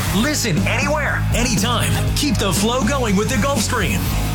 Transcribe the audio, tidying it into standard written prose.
Listen anywhere, anytime. Keep the flow going with the Gulfstream.